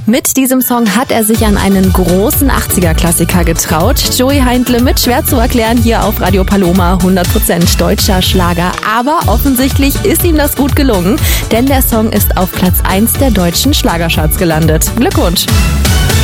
Mit diesem Song hat er sich an einen großen 80er-Klassiker getraut. Joey Heindle mit Schwer zu erklären hier auf Radio Paloma, 100% deutscher Schlager. Aber offensichtlich ist ihm das gut gelungen, denn der Song ist auf Platz 1 der deutschen Schlagercharts gelandet. Glückwunsch!